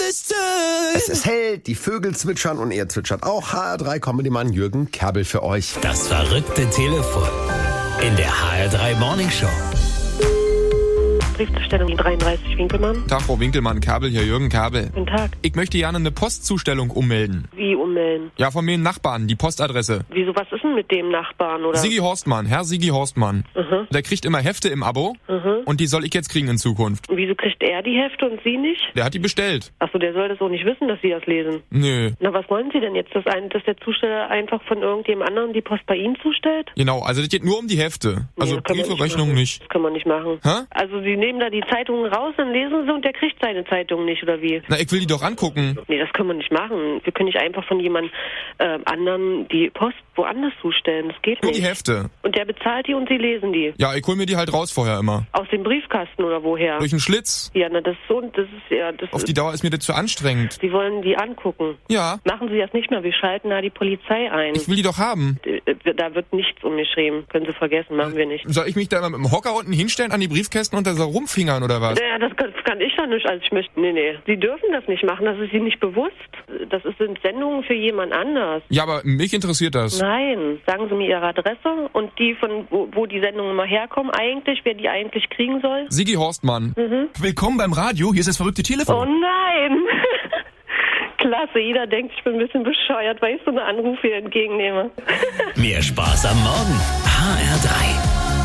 Es ist hell, die Vögel zwitschern und er zwitschert auch. HR3 Comedy-Mann Jürgen Kerbel für euch. Das verrückte Telefon in der HR3 Morning Show. Briefzustellung 33 Winkelmann. Tag, Frau Winkelmann, Kerbel hier, Jürgen Kerbel. Guten Tag. Ich möchte gerne eine Postzustellung ummelden. Wie ummelden? Ja, von mir Nachbarn, die Postadresse. Wieso, was ist denn mit dem Nachbarn, oder? Sigi Horstmann, Herr Sigi Horstmann. Der kriegt immer Hefte im Abo und die soll ich jetzt kriegen in Zukunft. Und wieso kriegt er die Hefte und Sie nicht? Der hat die bestellt. Achso, der soll das auch nicht wissen, dass Sie das lesen. Nö. Na, was wollen Sie denn jetzt, dass der Zusteller einfach von irgendjemand anderem die Post bei Ihnen zustellt? Genau, also das geht nur um die Hefte. Also Nee, das können wir Briefe, Rechnungen machen. nicht. Das können wir nicht machen. Hä? Also Sie nehmen da die Zeitungen raus, dann lesen Sie und der kriegt seine Zeitung nicht, oder wie? Na, ich will die doch angucken. Nee, das können wir nicht machen. Wir können nicht einfach von jemand anderen die Post woanders zustellen. Das geht Nur nicht. die Hefte. Und der bezahlt die und Sie lesen die. Ja, ich hol mir die halt raus vorher immer. Aus dem Briefkasten oder woher? Durch einen Schlitz. Ja, na das ist so, das ist ja, das Auf ist, die Dauer ist mir das zu anstrengend. Sie wollen die angucken. Ja, Machen Sie das nicht mehr, wir schalten da die Polizei ein. ich will die doch haben. Da wird nichts umgeschrieben. Können Sie vergessen, machen wir nicht. Soll ich mich da immer mit dem Hocker unten hinstellen an die Briefkästen und da so rumfingern oder was? Ja, das kann ich doch nicht, also ich möchte, nee. Sie dürfen das nicht machen, das ist Ihnen nicht bewusst. Das sind Sendungen für jemand anders. Ja, aber mich interessiert das. Nein, sagen Sie mir Ihre Adresse und die von, wo die Sendungen immer herkommen eigentlich, wer die eigentlich kriegen soll. Sigi Horstmann. Willkommen beim Radio, hier ist das verrückte Oh Telefon. nein! Klasse, jeder denkt, ich bin ein bisschen bescheuert, weil ich so einen Anruf hier entgegennehme. Mehr Spaß am Morgen. HR3.